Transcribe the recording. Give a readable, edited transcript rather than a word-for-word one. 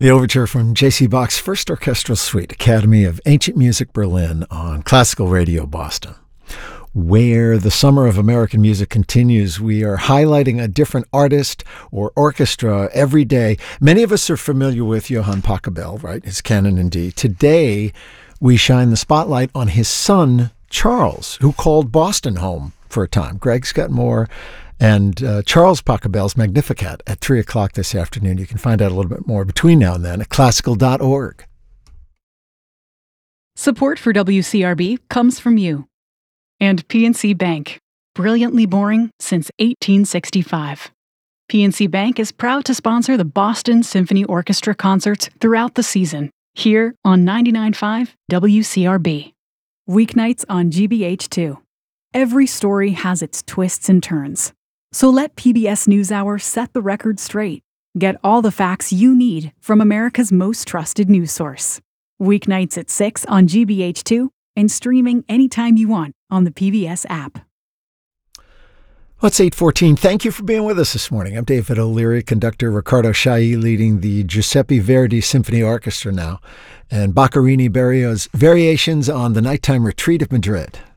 The overture from J.C. Bach's First Orchestral Suite, Academy of Ancient Music Berlin on Classical Radio Boston. Where the summer of American music continues, we are highlighting a different artist or orchestra every day. Many of us are familiar with Johann Pachelbel, right? His Canon in D. Today, we shine the spotlight on his son, Charles, who called Boston home for a time. Greg's got more. And Charles Pachelbel's Magnificat at 3 o'clock this afternoon. You can find out a little bit more between now and then at classical.org. Support for WCRB comes from you. And PNC Bank, brilliantly boring since 1865. PNC Bank is proud to sponsor the Boston Symphony Orchestra concerts throughout the season, here on 99.5 WCRB. Weeknights on GBH2. Every story has its twists and turns. So let PBS NewsHour set the record straight. Get all the facts you need from America's most trusted news source. Weeknights at 6 on GBH2 and streaming anytime you want on the PBS app. Well, it's 8:14. Thank you for being with us this morning. I'm David O'Leary, conductor Riccardo Chailly leading the Giuseppe Verdi Symphony Orchestra now, and Boccherini Berrios Variations on the Nighttime Retreat of Madrid.